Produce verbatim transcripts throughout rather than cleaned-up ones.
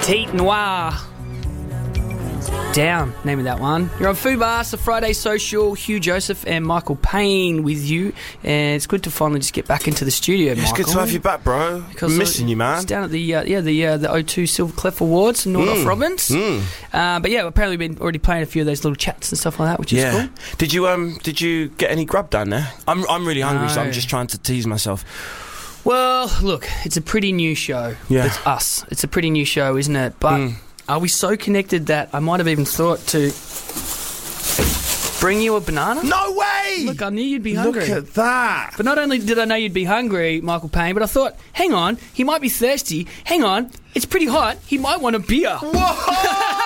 Petite Noir. Down, name of that one. You're on Fubar, it's a Friday Social. Hugh Joseph and Michael Payne with you, and it's good to finally just get back into the studio. It's Michael. good to have you back, bro. Because I'm missing uh, you, man. It's down at the uh, yeah the uh, the O two Silver Clef Awards in North Mm. Robbins. Mm. Uh, but yeah, apparently been already playing a few of those little chats and stuff like that, which is Yeah. cool. Did you um did you get any grub down there? I'm I'm really hungry, so No. I'm just trying to tease myself. Well, look, it's a pretty new show. Yeah. It's us. It's a pretty new show, isn't it? But Mm. are we so connected that I might have even thought to bring you a banana? No way! Look, I knew you'd be hungry. Look at that. But not only did I know you'd be hungry, Michael Payne, but I thought, hang on, he might be thirsty. Hang on, it's pretty hot. He might want a beer. Whoa!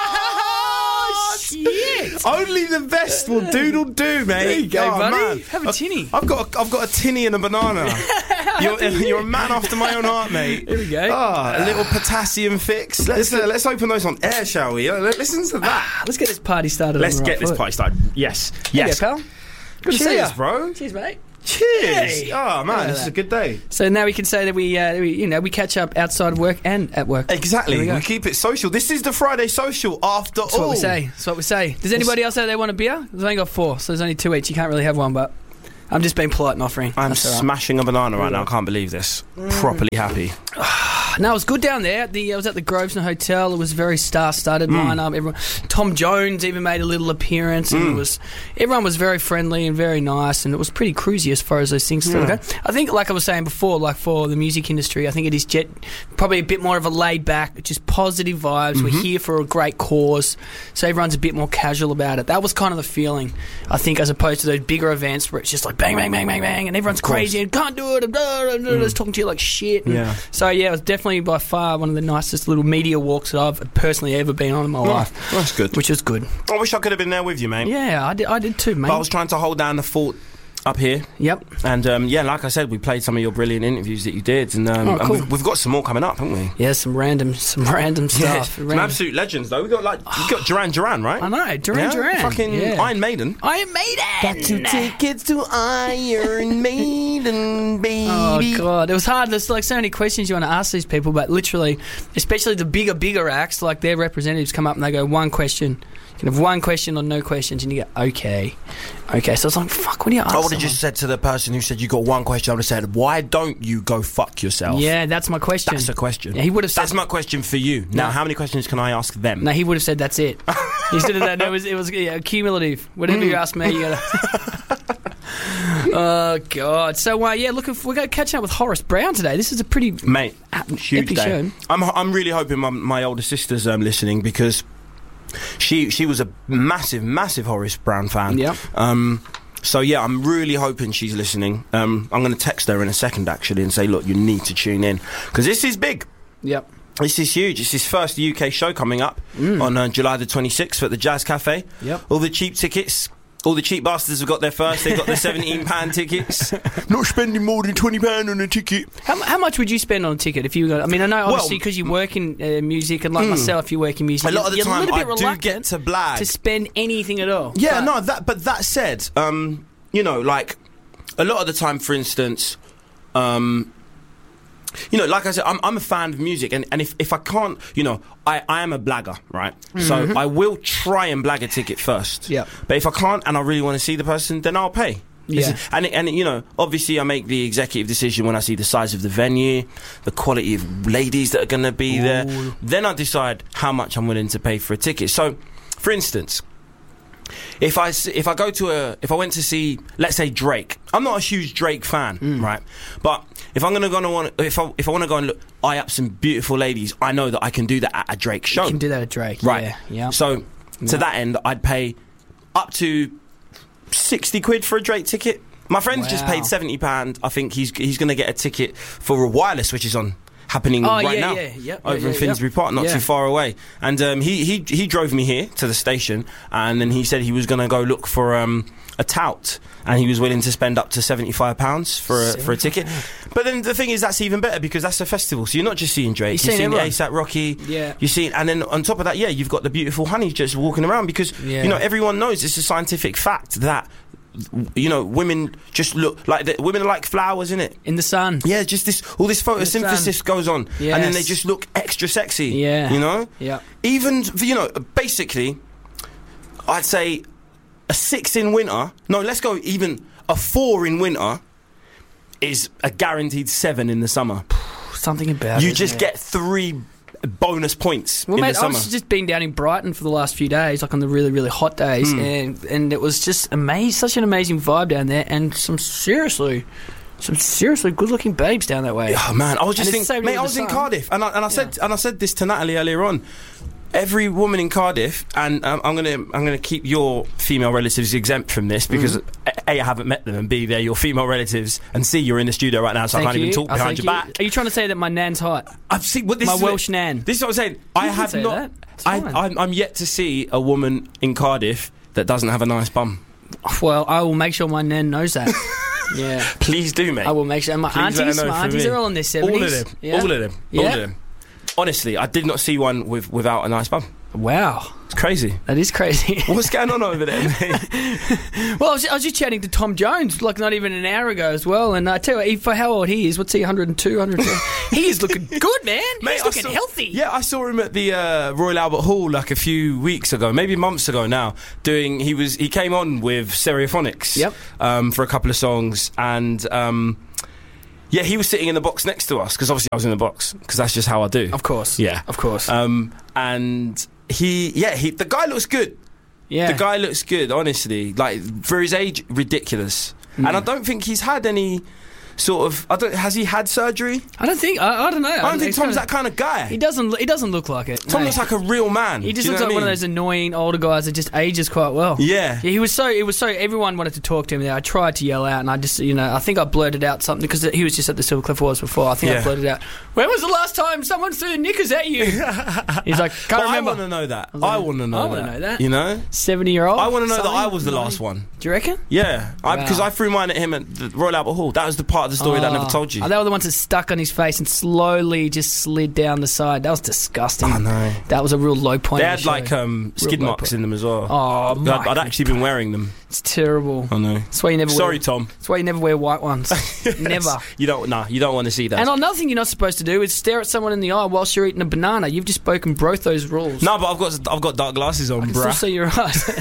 Shit! Only the best will doodle do, mate. There you go, Oh, buddy. man. Have a tinny. I've got a, I've got a tinny and a banana. you're, you're a man after my own heart, mate. Here we go. Oh, a little potassium fix. Let's uh, let's open those on air, shall we? Uh, Listen to that. Let's get this party started. Let's on the get right this foot. party started. Yes. There Yes. you go, pal. Good to see Cheers, ya. bro. Cheers, mate. Cheers. Hey. Oh man, this is a good day. So now we can say that we, uh, we, you know, we catch up outside of work and at work. Exactly. There We, we go. keep it social. This is the Friday Social after That's all. what we say. That's what we say. Does anybody else out there want a beer? There's only got four, so there's only two each. You can't really have one, but I'm just being polite and offering. I'm That's all right. smashing a banana right now. I can't believe this. Properly happy. No, it was good down there. The I was at the Grosvenor Hotel. It was very star-studded lineup. Everyone, Tom Jones even made a little appearance, and it was everyone was very friendly and very nice, and it was pretty cruisy as far as those things still Yeah. go. I think, like I was saying before, like for the music industry, I think it is jet probably a bit more of a laid-back, just positive vibes. We're here for a great cause, so everyone's a bit more casual about it. That was kind of the feeling, I think, as opposed to those bigger events where it's just like bang, bang, bang, bang, bang, and everyone's course. crazy and can't do it, and blah, blah, blah, blah, just talking to you like shit. And Yeah. So yeah, it was definitely by far one of the nicest little media walks that I've personally ever been on in my life, That's good. which was good. I wish I could have been there with you, mate. Yeah, I did. I did too, mate. But I was trying to hold down the fort up here. Yep. And um, yeah, like I said, we played some of your brilliant interviews that you did, and, um, Oh, and cool. we've, we've got some more coming up, haven't we? Yeah, some random, some random stuff. Some Random- absolute legends, though. We got like we got Duran Duran, right? I know, Duran Yeah? Duran. Fucking yeah. Iron Maiden. Iron Maiden. Got two tickets to Iron Maiden, baby. Oh god, it was hard. There's like so many questions you want to ask these people, but literally, especially the bigger, bigger acts, like their representatives come up and they go one question. You can have one question or no questions, and you go okay, okay. So it's like fuck. What do you ask? I would have someone? just said to the person who said you got one question, I would have said, why don't you go fuck yourself? Yeah, that's my question. That's a question. Yeah, he would have said. That's my question for you. Now, No. how many questions can I ask them? No, he would have said that's it. He said that. No, it was it was yeah, cumulative. Whatever you ask me, you gotta. Oh god. So uh, yeah, look, if we're going to catch up with Horace Brown today. This is a pretty Mate, uh, huge epic day. show. I'm, I'm really hoping my, my older sister's um, listening, because she she was a massive, massive Horace Brown fan. Yep. Um, so yeah, I'm really hoping she's listening. Um, I'm going to text her in a second, actually, and say, look, you need to tune in, because this is big. Yep. This is huge. It's his first U K show coming up on uh, July the twenty-sixth at the Jazz Cafe. Yep. All the cheap tickets, all the cheap bastards have got there first. They've got the seventeen pound tickets. Not spending more than twenty pounds on a ticket. How, how much would you spend on a ticket if you got? I mean, I know obviously because you work in uh, music, and like myself, you work in music. A lot of the you're time, a little bit I do reluctant get to blag. to spend anything at all. Yeah, But- no, that. But that said, um, you know, like a lot of the time, for instance, um, you know, like I said, I'm, I'm a fan of music, and, and if, if I can't, you know, I, I am a blagger, right? So I will try and blag a ticket first. Yep. But if I can't and I really want to see the person, then I'll pay. Yeah. It's- And, and, you know, obviously I make the executive decision when I see the size of the venue, the quality of ladies that are going to be there. Then I decide how much I'm willing to pay for a ticket. So, for instance, If I, s- if I go to a, if I went to see, let's say Drake, I'm not a huge Drake fan, right? But if I'm gonna go and want, if I, if I want to go and look, eye up some beautiful ladies, I know that I can do that at a Drake show. You can do that at Drake, right? Yeah, yeah. So to Yeah. that end, I'd pay up to sixty quid for a Drake ticket. My friend's just Wow. paid seventy pound. I think he's he's gonna get a ticket for a Wireless, which is on. Happening Oh, right yeah, now yeah, yep, over yeah, in yeah, Finsbury yep. Park, not Yeah. too far away. And um, he, he he drove me here to the station, and then he said he was going to go look for um, a tout, and he was willing to spend up to seventy-five pounds for a, for a ticket. But then the thing is, that's even better because that's a festival, so you're not just seeing Drake, You're you're seeing seeing everyone. ASAP Rocky, Yeah. you're seeing, and then on top of that, yeah, you've got the beautiful Honey just walking around because Yeah. you know everyone knows it's a scientific fact that. You know, women just look like the, women are like flowers, innit? In the sun. Yeah, just this all this photosynthesis goes on, and then they Yes. just look extra extra sexy. Yeah. You know? Yeah. Even, you know, basically, I'd say a six in winter. No, let's go even a four in winter is a guaranteed seven in the summer. Something about you it. You just yeah. get three bonus points well, in mate, the summer. I was just been down in Brighton for the last few days, like on the really, really hot days, Mm. and and it was just amazing, such an amazing vibe down there, and some seriously, some seriously good-looking babes down that way. Oh man, I was just And it's thinking, so mate, near I the was in sun. Cardiff, and I, and I said and I said this to Natalie earlier on. Every woman in Cardiff, and um, I'm gonna I'm gonna keep your female relatives exempt from this because Mm. a, a I haven't met them, and b they're your female relatives, and c you're in the studio right now, so Thank I can't you. even talk Oh, behind thank your you. back. Are you trying to say that my nan's hot? I've seen what this My is Welsh what, nan. This is what I'm saying. I can have say not. that. It's I, fine. I'm, I'm yet to see a woman in Cardiff that doesn't have a nice bum. Well, I will make sure my nan knows that. Yeah. Please do, mate. I will make sure. And my Please let her aunties, know my from aunties me. are all in their seventies. All of them. Yeah. All of them. Yeah. All of them. Honestly, I did not see one with without a nice bum. Wow. It's crazy. That is crazy. What's going on over there, mate? Well, I was, I was just chatting to Tom Jones, like not even an hour ago as well, and I tell you, what, for how old he is, what's he, one hundred two, one hundred three? He is looking good, man. Mate, He's I looking saw- healthy. Yeah, I saw him at the uh, Royal Albert Hall like a few weeks ago, maybe months ago now. Doing, he was he came on with Stereophonics, Yep. um, for a couple of songs, and um, yeah, he was sitting in the box next to us because obviously I was in the box because that's just how I do. Of course. Yeah, Of course. um, and he, yeah, he, the guy looks good. yeah. The guy looks good, honestly. Like for his age, ridiculous. Mm. And I don't think he's had any sort of. I don't. Has he had surgery? I don't think, I, I don't know. I don't think He's Tom's kinda- that kind of guy. He doesn't, he doesn't look like it. Tom no. looks like a real man. He just Do you looks know like what one I of mean? those annoying older guys that just ages quite well. Yeah. Yeah, he was so. It was so. Everyone wanted to talk to him there. I tried to yell out, and I just, you know, I think I blurted out something because he was just at the Silver Cliff Awards before. I think I Yeah. blurted out, "When was the last time someone threw knickers at you?" He's like, "Can't But I remember." want to know that. was like, I want to know I that. wanna know that. You know? Seventy-year-old. I want to know that something? I was the No. last one. Do you reckon? Yeah. Because Wow. I, threw mine at him at the Royal Albert Hall. That was the part of the story that I never told you. Oh, they were the ones that stuck on his face and slowly just slid down the side. That was disgusting. I know. That was a real low point. They of had the like show. um, Real skid low marks point. in them as well. Oh, I'd, Mike, I'd actually been wearing them. it's terrible. I know. That's why you never. Sorry, wear, Tom. That's why you never wear white ones. Never. You don't. Nah. You don't want to see that. And another thing you're not supposed to do is stare at someone in the eye whilst you're eating a banana. You've just broken both those rules. No, but I've got I've got dark glasses on, I can still bruh. see your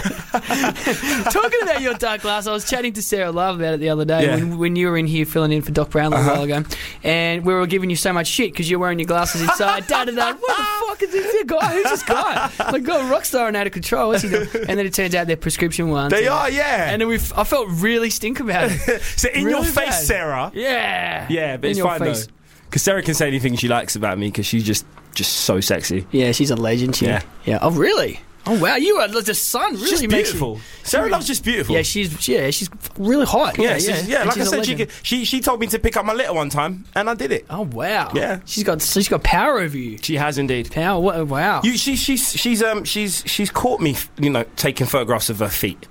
eyes. Talking about your dark glass, I was chatting to Sarah Love about it the other day Yeah. when, when you were in here filling in for Doc Brownlow Uh-huh. a while ago, and we were giving you so much shit because you're wearing your glasses inside. da da da. What the fuck is this guy? Who's this guy? Like, God, rock star and out of control. What's he doing? And then it turns out they're prescription ones. They and, are, yeah. And then we, I felt really stink about it. So in Really your face, bad. Sarah. Yeah. Yeah, but In it's your fine face. though. Because Sarah can say anything she likes about me because she's just just so sexy. Yeah, she's a legend. She. Yeah. Yeah. Oh, really? Oh, wow. You are the sun. Really She's makes beautiful. You, Sarah Love's just beautiful. yeah, she's yeah, she's really hot. yeah, Yeah, she's- yeah. yeah. And Like I she's a said, she, legend. could, she she told me to pick up my litter one time, and I did it. Oh wow. Yeah. She's got she's got power over you. She has indeed. Power. What, wow. You, she, she's she's um she's she's caught me, you know, taking photographs of her feet.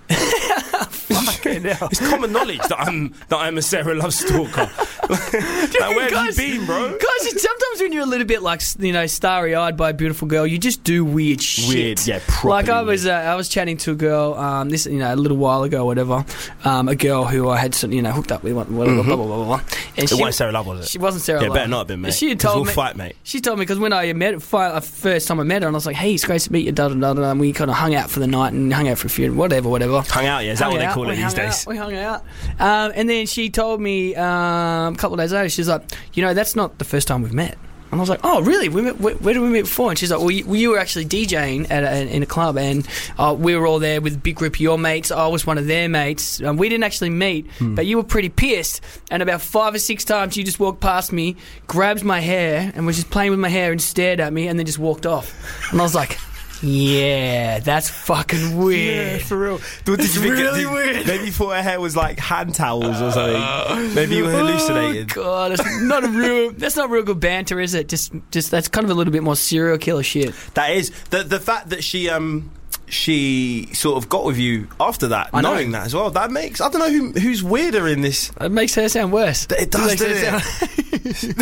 Fucking hell. It's common knowledge that I'm that I'm a Sarah Love stalker. Like, where have you been, bro? Guys, sometimes when you're a little bit like, you know, starry-eyed by a beautiful girl, you just do weird shit. Weird, yeah, properly Like I weird. was, uh, I was chatting to a girl, um, this, you know, a little while ago, or whatever, um, a girl who I had, some, you know, hooked up with, whatever, blah blah blah blah. blah. And It she, wasn't Sarah Love, was it? she wasn't Sarah. Yeah, Love. better not have been, mate. She had 'Cause told we'll me. fight, mate. She told me because when I met, fi- uh, first time I met her, and I was like, "Hey, it's great to meet you." Da da da da. And we kind of hung out for the night and hung out for a few, whatever, whatever. Hung out, yeah. Is that Hung what they out, call it we these hung days? out, we hung out. Um, and then she told me um, a couple of days later, she's like, you know, that's not the first time we've met. And I was like, oh, really? We met, where, where did we meet before? And she's like, well, you, well, you were actually DJing at a, in a club, and uh, we were all there with a big group of your mates. I was one of their mates. Um, we didn't actually meet, Hmm. but you were pretty pissed. And about five or six times, you just walked past me, grabbed my hair, and was just playing with my hair and stared at me, and then just walked off. And I was like, yeah, that's fucking weird. for real. What, It's you think it- really did- weird. Maybe you thought her hair was like hand towels or something. Maybe you were hallucinating. Oh god, that's not a real. That's not real good banter, is it? Just, just that's kind of a little bit more serial killer shit. That is the the fact that she um she sort of got with you after that, I know. knowing that as well. That makes I don't know who who's weirder in this. It makes her sound worse. It does, makes her doesn't sound-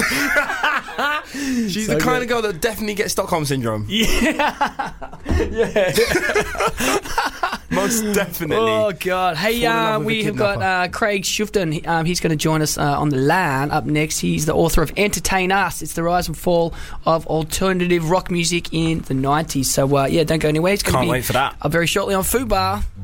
She's So the kind good. of girl that definitely gets Stockholm syndrome. Yeah. yeah. Most definitely. Oh God! Hey, Fall in love uh, with we a have got kidnapper. uh, Craig Shufton. Um, he's going to join us uh, on the LAN up next. He's the author of Entertain Us. It's the rise and fall of alternative rock music in the nineties. So uh, yeah, don't go anywhere. He's going to Can't be wait for that. uh, very shortly on Fubar.